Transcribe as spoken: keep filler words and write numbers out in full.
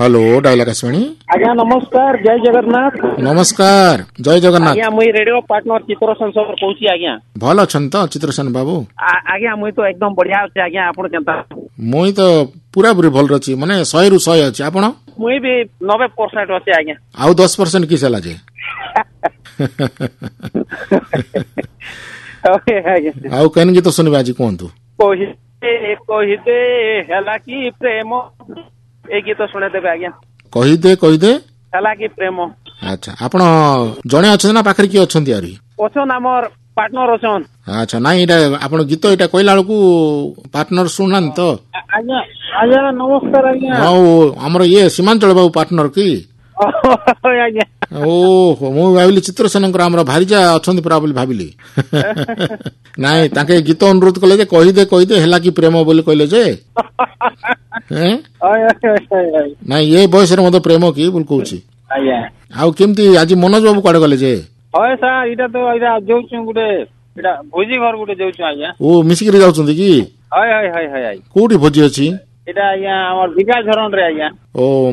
hello dial Akashvani आज्ञा नमस्कार जय जगन्नाथ नमस्कार जय जगन्नाथ आज्ञा मुई रेडियो पार्टनर चित्रसेन सर कहूची आज्ञा भल अछन तो चित्रसेन बाबू आज्ञा मुई तो एकदम बढ़िया अछि आज्ञा आपण केनता मुई तो पूरा पूरी भल रची माने सौ रु सौ अछि आपण मुई भी नब्बे परसेंट अछि आज्ञा आउ दस परसेंट किस हला जे ओके आज्ञा आउ केन गीत सुनबे आज कोंतु कहिते कहिते हला की प्रेम ए गीत सुने देबे आज्ञा कहि दे कहि दे हला की प्रेम अच्छा आपण जणे अछन ना पाखरी की अछंती आरी ओछन हमर पार्टनर ओछन अच्छा नाही एटा आपण गीत एटा कहला बेलकू पार्टनर सुनन तो आज्ञा आज्ञा नमस्कार आज्ञा हां हमर ये सीमांचल बाबू पार्टनर की आज्ञा ओहो मु भाबिली चित्रसेन हमर भारीजा अछंती पुरा बोली भाबिली नाही ताके गीत अनुरोध कले जे कहि दे कहि दे हला की प्रेम बोली कहले जे हैं नाही ये बयस रे मते प्रेम की बोल कहूची आज्ञा आउ केमती आज मनोज बाबू काडे गले जे होय सर इटा तो इटा जोछु गुटे इटा भोजी घर गुटे जोछु आज्ञा ओ मिसिकरी जाउछंती की हाय हाय हाय हाय कोठी भोजी अछि इटा आज्ञा हमर विकास झरण रे आज्ञा ओ